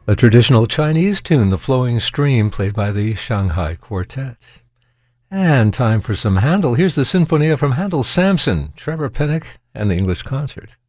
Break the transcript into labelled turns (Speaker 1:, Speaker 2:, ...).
Speaker 1: A traditional Chinese tune, The Flowing Stream, played by the Shanghai Quartet. And time for some Handel. Here's the Sinfonia from Handel's Samson, Trevor Pinnock, and the English Concert.